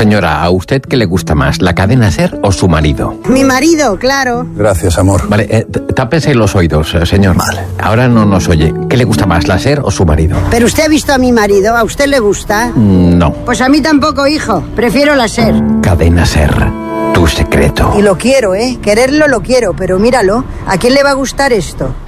Señora, ¿a usted qué le gusta más, la cadena SER o su marido? Mi marido, claro. Gracias, amor. Vale, tápese los oídos, señor. Vale. Ahora no nos oye. ¿Qué le gusta más, la SER o su marido? Pero usted ha visto a mi marido, ¿a usted le gusta? No. Pues a mí tampoco, hijo. Prefiero la SER. Cadena SER, tu secreto. Y lo quiero, ¿eh? Quererlo lo quiero, pero míralo. ¿A quién le va a gustar esto?